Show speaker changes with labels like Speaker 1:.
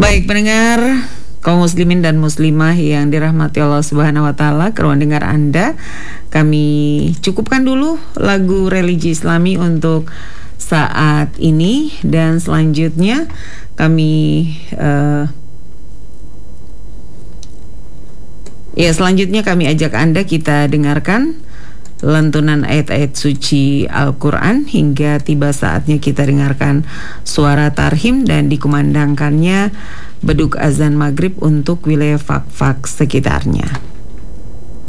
Speaker 1: Baik pendengar kaum muslimin dan muslimah yang dirahmati Allah Subhanahu wa taala, ke ruang dengar Anda kami cukupkan dulu lagu religi Islami untuk saat ini, dan selanjutnya kami ajak Anda kita dengarkan lantunan ayat-ayat suci Al-Quran hingga tiba saatnya kita dengarkan suara tarhim dan dikumandangkannya beduk azan maghrib untuk wilayah Fak-Fak sekitarnya.